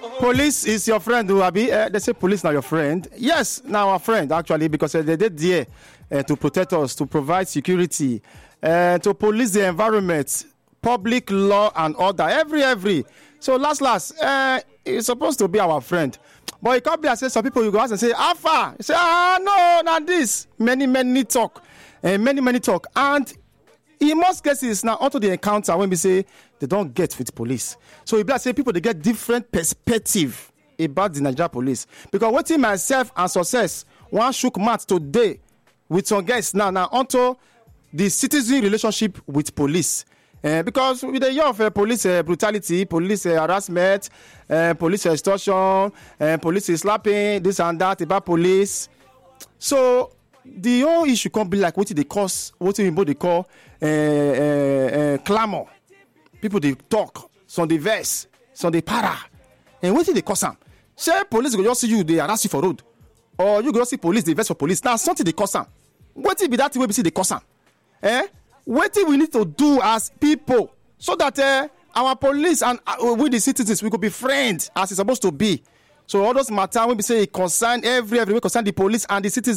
Police is your friend, Abi. They say police now your friend. Yes, now our friend actually, because they did there to protect us, to provide security, to police the environment, public law and order, every. So last, it's supposed to be our friend. But it can't be. I say some people you go ask and say, how far? You say, no, not this. Many talk, many talk, and in most cases now onto the encounter when we say they don't get with police. So if I say people they get different perspective about the Nigeria police, because what in myself and success one shook mouth today with some guests now onto the citizen relationship with police. Because with the year of police brutality, police harassment, police extortion, police slapping, this and that about police. So the whole issue can't be like what they cause, what they call clamor. People they talk, some they verse, some they para. And what they cause them? Say police go just see you, they harass you for road. Or you go see police, they verse for police. Now something they cause them. What it be that way we see they cause them? What we need to do as people so that our police and with the citizens we could be friends as it's supposed to be. So all those matter when we say it concern every concern the police and the citizens.